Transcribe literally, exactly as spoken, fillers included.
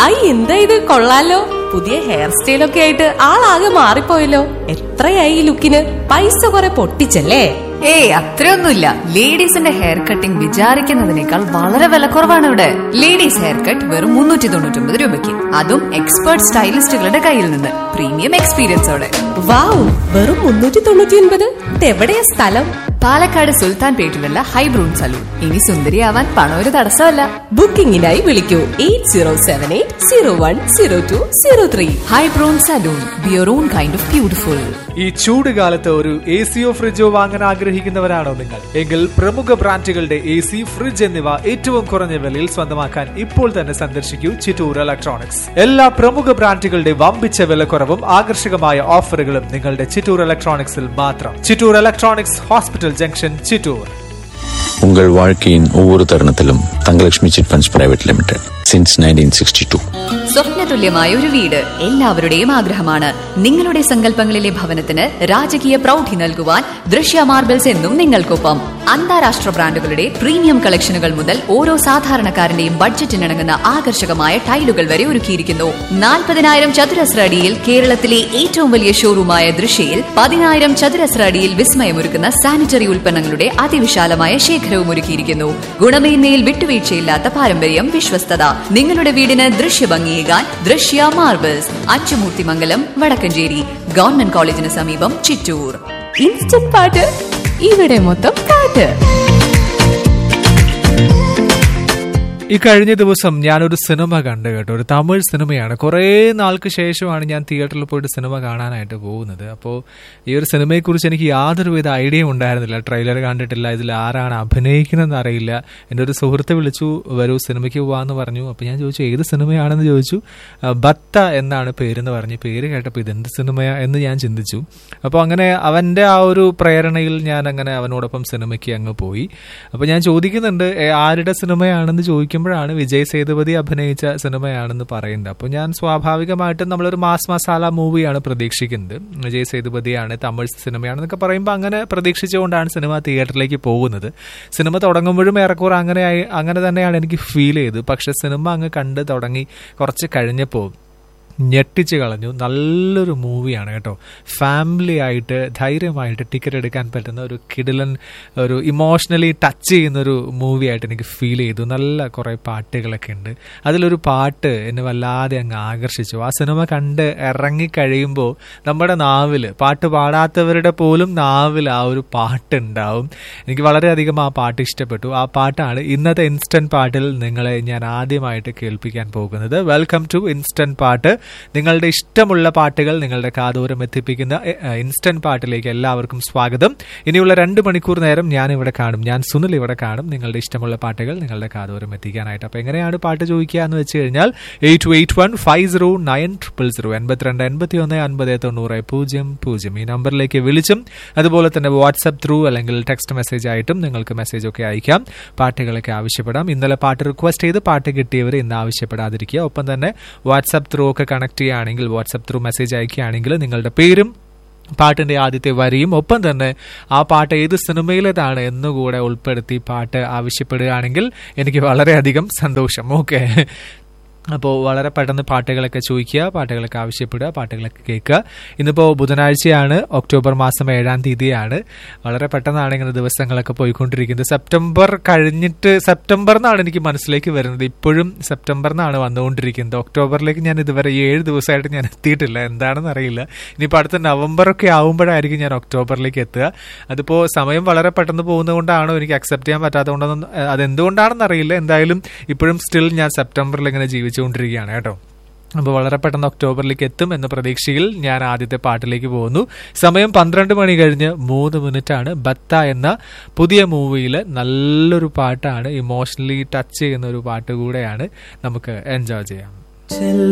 I എന്താ ഇത് കൊള്ളാലോ. പുതിയ ഹെയർ സ്റ്റൈലൊക്കെ ആയിട്ട് ആളാകെ മാറിപ്പോയല്ലോ. എത്രയായി ഈ ലുക്കിന്? പൈസ കുറെ പൊട്ടിച്ചല്ലേ? ഏയ് അത്രയൊന്നുമില്ല. ലേഡീസിന്റെ ഹെയർ കട്ടിംഗ് വിചാരിക്കുന്നതിനേക്കാൾ വളരെ വിലക്കുറവാണ് ഇവിടെ. ലേഡീസ് ഹെയർ കട്ട് വെറും മുന്നൂറ്റി തൊണ്ണൂറ്റി ഒമ്പത് രൂപയ്ക്ക്, അതും എക്സ്പേർട്ട് സ്റ്റൈലിസ്റ്റുകളുടെ കയ്യിൽ നിന്ന്, പ്രീമിയം എക്സ്പീരിയൻസോടെ. വാവ്, വെറും മുന്നൂറ്റി തൊണ്ണൂറ്റി ഒൻപത്. എവിടെയാ സ്ഥലം? പാലക്കാട് സുൽത്താൻ പേട്ടിലുള്ള ഹൈബ്രൂൺ സലൂൺ. ഇനി സുന്ദരിയാവാൻ പണം ഒരു തടസ്സമല്ല. ബുക്കിംഗിനായി വിളിക്കൂ eight zero seven eight zero one zero to zero three. ഹൈബ്രൂൺ salon, beer on kind of beautiful. ഈ ചൂട് കാലത്ത് ഒരു എ സിയോ ഫ്രിഡ്ജോ വാങ്ങാൻ ആഗ്രഹിക്കുന്നവരാണോ നിങ്ങൾ? എങ്കിൽ പ്രമുഖ ബ്രാൻഡുകളുടെ എ സി, ഫ്രിഡ്ജ് എന്നിവ ഏറ്റവും കുറഞ്ഞ വിലയിൽ സ്വന്തമാക്കാൻ ഇപ്പോൾ തന്നെ സന്ദർശിക്കൂ ചിറ്റൂർ ഇലക്ട്രോണിക്സ്. എല്ലാ പ്രമുഖ ബ്രാൻഡുകളുടെ വമ്പിച്ച വിലക്കുറവും ആകർഷകമായ ഓഫറുകളും നിങ്ങളുടെ ചിറ്റൂർ ഇലക്ട്രോണിക്സിൽ മാത്രം. Chittur electronics, hospital junction, Chittoor. உங்கள் வாழ்க்கையின் ஒவ்வொரு தருணத்திலும் Thangalakshmi chit funds private limited since nineteen sixty to. സ്വപ്നതുല്യമായ ഒരു വീട് എല്ലാവരുടെയും ആഗ്രഹമാണ്. നിങ്ങളുടെ സങ്കല്പങ്ങളിലെ ഭവനത്തിന് രാജകീയ പ്രൗഢി നൽകുവാൻ ദൃശ്യ മാർബിൾസ് എന്നും നിങ്ങൾക്കൊപ്പം. അന്താരാഷ്ട്ര ബ്രാൻഡുകളുടെ പ്രീമിയം കളക്ഷനുകൾ മുതൽ ഓരോ സാധാരണക്കാരന്റെയും ബഡ്ജറ്റിനിണങ്ങുന്ന ആകർഷകമായ ടൈലുകൾ വരെ ഒരുക്കിയിരിക്കുന്നു. നാൽപ്പതിനായിരം ചതുരശ്ര അടിയിൽ കേരളത്തിലെ ഏറ്റവും വലിയ ഷോറൂമായ ദൃശ്യയിൽ പതിനായിരം ചതുരശ്ര അടിയിൽ വിസ്മയമൊരുക്കുന്ന സാനിറ്ററി ഉൽപ്പന്നങ്ങളുടെ അതിവിശാലമായ ശേഖരവും ഒരുക്കിയിരിക്കുന്നു. ഗുണമേന്മയിൽ വിട്ടുവീഴ്ചയില്ലാത്ത പാരമ്പര്യം, വിശ്വസ്തത. നിങ്ങളുടെ വീടിന് ദൃശ്യഭംഗിയേകാൻ ദൃശ്യ മാർബിൾസ്, അച്ചുമൂർത്തിമംഗലം, വടക്കഞ്ചേരി. ഗവൺമെന്റ് കോളേജിന് സമീപം, ചിറ്റൂർ. ഇൻസ്റ്റന്റ് പാട്ട്, ഇവിടെ മൊത്തം പാട്ട്. ഈ കഴിഞ്ഞ ദിവസം ഞാനൊരു സിനിമ കണ്ടു കേട്ടോ. ഒരു തമിഴ് സിനിമയാണ്. കുറേ നാൾക്ക് ശേഷമാണ് ഞാൻ തിയേറ്ററിൽ പോയിട്ട് സിനിമ കാണാനായിട്ട് പോകുന്നത്. അപ്പോൾ ഈ ഒരു സിനിമയെക്കുറിച്ച് എനിക്ക് യാതൊരുവിധ ഐഡിയ ഉണ്ടായിരുന്നില്ല. ട്രെയിലർ കണ്ടിട്ടില്ല, ഇതിൽ ആരാണ് അഭിനയിക്കുന്നതെന്ന് അറിയില്ല. എൻ്റെ ഒരു സുഹൃത്ത് വിളിച്ചു, വരൂ സിനിമയ്ക്ക് പോകാമെന്ന് പറഞ്ഞു. അപ്പോൾ ഞാൻ ചോദിച്ചു ഏത് സിനിമയാണെന്ന് ചോദിച്ചു. ബത്ത എന്നാണ് പേരെന്ന് പറഞ്ഞു. പേര് കേട്ടപ്പോൾ ഇതെന്ത് സിനിമയാ എന്ന് ഞാൻ ചിന്തിച്ചു. അപ്പോൾ അങ്ങനെ അവൻ്റെ ആ ഒരു പ്രേരണയിൽ ഞാൻ അങ്ങനെ അവനോടൊപ്പം സിനിമയ്ക്ക് അങ്ങ് പോയി. അപ്പോൾ ഞാൻ ചോദിക്കുന്നുണ്ട് ആരുടെ സിനിമയാണെന്ന് ചോദിക്കും ാണ് വിജയ് സേതുപതി അഭിനയിച്ച സിനിമയാണെന്ന് പറയുന്നത്. അപ്പോൾ ഞാൻ സ്വാഭാവികമായിട്ടും നമ്മളൊരു മാസ് മസാല മൂവിയാണ് പ്രതീക്ഷിക്കുന്നത്. വിജയ് സേതുപതിയാണ്, തമിഴ് സിനിമയാണെന്നൊക്കെ പറയുമ്പോൾ അങ്ങനെ പ്രതീക്ഷിച്ചുകൊണ്ടാണ് സിനിമ തിയേറ്ററിലേക്ക് പോകുന്നത്. സിനിമ തുടങ്ങുമ്പോഴും ഏറെക്കുറെ അങ്ങനെ അങ്ങനെ തന്നെയാണ് എനിക്ക് ഫീൽ ചെയ്തത്. പക്ഷെ സിനിമ അങ്ങ് കണ്ട് തുടങ്ങി കുറച്ച് കഴിഞ്ഞപ്പോൾ ഞെട്ടിച്ച് കളഞ്ഞു. നല്ലൊരു മൂവിയാണ് കേട്ടോ. ഫാമിലി ആയിട്ട് ധൈര്യമായിട്ട് ടിക്കറ്റ് എടുക്കാൻ പറ്റുന്ന ഒരു കിടിലൻ, ഒരു ഇമോഷണലി ടച്ച് ചെയ്യുന്നൊരു മൂവിയായിട്ട് എനിക്ക് ഫീൽ ചെയ്തു. നല്ല കുറേ പാട്ടുകളൊക്കെ ഉണ്ട്. അതിലൊരു പാട്ട് എന്നെ വല്ലാതെ അങ്ങ് ആകർഷിച്ചു. ആ സിനിമ കണ്ട് ഇറങ്ങിക്കഴിയുമ്പോൾ നമ്മുടെ നാവിൽ, പാട്ട് പാടാത്തവരുടെ പോലും നാവിൽ ആ ഒരു പാട്ടുണ്ടാവും. എനിക്ക് വളരെയധികം ആ പാട്ട് ഇഷ്ടപ്പെട്ടു. ആ പാട്ടാണ് ഇന്നത്തെ ഇൻസ്റ്റന്റ് പാട്ടിൽ നിങ്ങളെ ഞാൻ ആദ്യമായിട്ട് കേൾപ്പിക്കാൻ പോകുന്നത്. വെൽക്കം ടു ഇൻസ്റ്റന്റ് പാട്ട്. നിങ്ങളുടെ ഇഷ്ടമുള്ള പാട്ടുകൾ നിങ്ങളുടെ കാതോരം എത്തിപ്പിക്കുന്ന ഇൻസ്റ്റന്റ് പാട്ടിലേക്ക് എല്ലാവർക്കും സ്വാഗതം. ഇനിയുള്ള രണ്ട് മണിക്കൂർ നേരം ഞാൻ ഇവിടെ കാണും, ഞാൻ സുനിൽ ഇവിടെ കാണും, നിങ്ങളുടെ ഇഷ്ടമുള്ള പാട്ടുകൾ നിങ്ങളുടെ കാതോരം എത്തിക്കാനായിട്ട്. അപ്പോൾ എങ്ങനെയാണ് പാട്ട് ചോദിക്കുക എന്ന് വെച്ച് കഴിഞ്ഞാൽ eight to eight one five zero nine triple zero എൺപത്തിരണ്ട് എൺപത്തി ഒന്ന് അൻപത് തൊണ്ണൂറ് പൂജ്യം പൂജ്യം ഈ നമ്പറിലേക്ക് വിളിച്ചും അതുപോലെ തന്നെ വാട്സ്ആപ്പ് ത്രൂ അല്ലെങ്കിൽ ടെക്സ്റ്റ് മെസ്സേജ് ആയിട്ടും നിങ്ങൾക്ക് മെസ്സേജ് ഒക്കെ അയക്കാം. പാട്ടുകളൊക്കെ ആവശ്യപ്പെടാം. ഇന്നലെ പാട്ട് റിക്വസ്റ്റ് ചെയ്ത് പാട്ട് കിട്ടിയവർ ഇന്ന് ആവശ്യപ്പെടാതിരിക്കുക. ഒപ്പം തന്നെ വാട്സ്ആപ്പ് ത്രൂ ഒക്കെ കണക്ട് ചെയ്യുകയാണെങ്കിൽ, വാട്സ്ആപ്പ് ത്രൂ മെസ്സേജ് അയക്കുകയാണെങ്കിൽ നിങ്ങളുടെ പേരും പാട്ടിൻ്റെ ആദ്യത്തെ വരിയും ഒപ്പം തന്നെ ആ പാട്ട് ഏത് സിനിമയിലേതാണ് എന്നുകൂടെ ഉൾപ്പെടുത്തി പാട്ട് ആവശ്യപ്പെടുകയാണെങ്കിൽ എനിക്ക് വളരെയധികം സന്തോഷം. ഓക്കെ, അപ്പോൾ വളരെ പെട്ടെന്ന് പാട്ടുകളൊക്കെ ചോദിക്കുക, പാട്ടുകളൊക്കെ ആവശ്യപ്പെടുക, പാട്ടുകളൊക്കെ കേൾക്കുക. ഇന്നിപ്പോൾ ബുധനാഴ്ചയാണ്, ഒക്ടോബർ മാസം ഏഴാം തീയതിയാണ്. വളരെ പെട്ടെന്നാണ് ഇങ്ങനെ ദിവസങ്ങളൊക്കെ പോയിക്കൊണ്ടിരിക്കുന്നത്. സെപ്റ്റംബർ കഴിഞ്ഞിട്ട്, സെപ്റ്റംബർ എന്നാണ് എനിക്ക് മനസ്സിലേക്ക് വരുന്നത്. ഇപ്പോഴും സെപ്റ്റംബർ എന്നാണ് വന്നുകൊണ്ടിരിക്കുന്നത്. ഒക്ടോബറിലേക്ക് ഞാൻ ഇതുവരെ ഏഴ് ദിവസമായിട്ട് ഞാൻ എത്തിയിട്ടില്ല. എന്താണെന്ന് അറിയില്ല. ഇനിയിപ്പോൾ അടുത്ത നവംബറൊക്കെ ആകുമ്പോഴായിരിക്കും ഞാൻ ഒക്ടോബറിലേക്ക് എത്തുക. അതിപ്പോൾ സമയം വളരെ പെട്ടെന്ന് പോകുന്നതുകൊണ്ടാണോ എനിക്ക് അക്സെപ്റ്റ് ചെയ്യാൻ പറ്റാത്തതുകൊണ്ടൊന്നും അതെന്തുകൊണ്ടാണെന്ന് അറിയില്ല. എന്തായാലും ഇപ്പോഴും സ്റ്റിൽ ഞാൻ സെപ്റ്റംബറിൽ ഇങ്ങനെ ജീവിച്ചു ണ്ടിരിക്കുകയാണ് കേട്ടോ. അപ്പോൾ വളരെ പെട്ടെന്ന് ഒക്ടോബറിലേക്ക് എത്തും എന്ന പ്രതീക്ഷയിൽ ഞാൻ ആദ്യത്തെ പാട്ടിലേക്ക് പോകുന്നു. സമയം പന്ത്രണ്ട് മണി കഴിഞ്ഞ് മൂന്ന് മിനിറ്റ് ആണ്. ബത്ത എന്ന പുതിയ മൂവിയിൽ നല്ലൊരു പാട്ടാണ്, ഇമോഷണലി ടച്ച് ചെയ്യുന്ന ഒരു പാട്ട് കൂടെയാണ്. നമുക്ക് എൻജോയ് ചെയ്യാം.